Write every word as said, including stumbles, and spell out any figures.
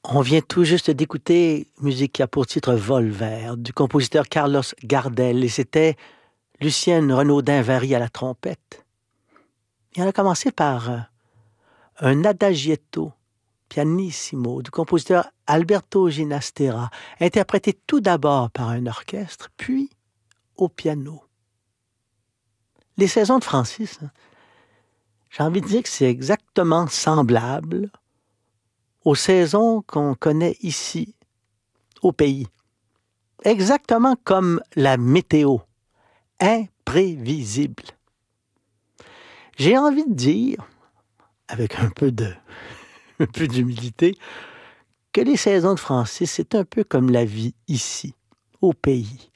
On vient tout juste d'écouter musique qui a pour titre Vol vert du compositeur Carlos Gardel et c'était Lucienne Renaudin-Vary à la trompette. Et on a commencé par euh, un adagietto pianissimo du compositeur Alberto Ginastera, interprété tout d'abord par un orchestre, puis au piano. Les saisons de Francis, hein, j'ai envie de dire que c'est exactement semblable aux saisons qu'on connaît ici, au pays. Exactement comme la météo, imprévisible. J'ai envie de dire, avec un peu de, un peu d'humilité, que les saisons de Francis, c'est un peu comme la vie ici, au pays.